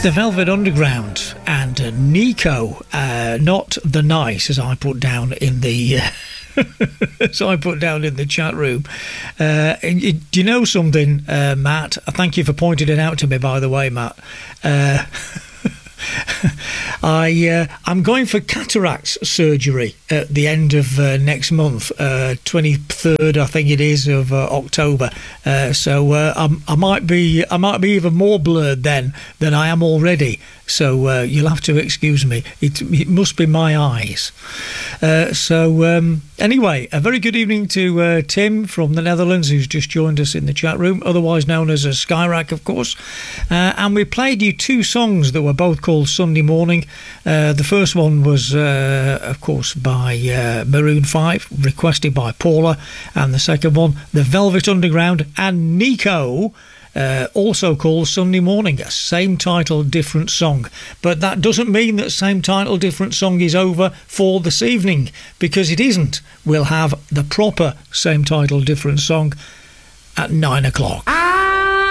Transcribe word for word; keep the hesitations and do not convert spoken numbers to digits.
The Velvet Underground and uh, Nico, uh, not the nice, as I put down in the uh, as I put down in the chat room. Uh, do you know something, uh, Matt? Thank you for pointing it out to me, by the way, Matt. Uh, I uh, I'm going for cataract surgery at the end of uh, next month, uh, twenty-third, I think it is, of uh, October. Uh, so uh, I'm, I might be I might be even more blurred then than I am already. So uh, you'll have to excuse me. It, it must be my eyes. Uh, so um, anyway, a very good evening to uh, Tim from the Netherlands, who's just joined us in the chat room, otherwise known as a Skyrack, of course. Uh, and we played you two songs that were both called Sunday Morning. Uh, the first one was, uh, of course, by uh, Maroon five, requested by Paula. And the second one, The Velvet Underground and Nico, Uh, also called Sunday Morning. A same title, different song. But that doesn't mean that same title, different song is over for this evening, because it isn't. We'll have the proper same title, different song at nine o'clock.